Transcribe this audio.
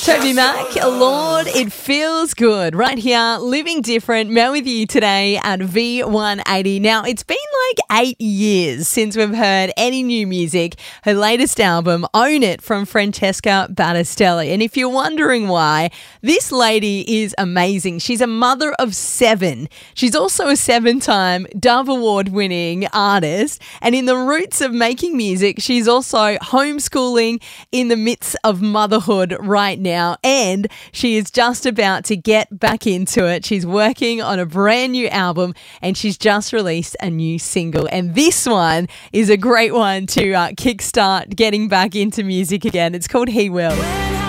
Toby Mac, Lord, it feels good. Right here, Living Different. Mel with you today at V180. Now, it's been like 8 years since we've heard any new music. Her latest album, Own It, from Francesca Battistelli. And if you're wondering why, this lady is amazing. She's a mother of 7. She's also a 7-time Dove Award-winning artist. And in the roots of making music, she's also homeschooling in the midst of motherhood right now, and she is just about to get back into it. She's working on a brand new album and she's just released a new single, and this one is a great one to kickstart getting back into music again. It's called He Will.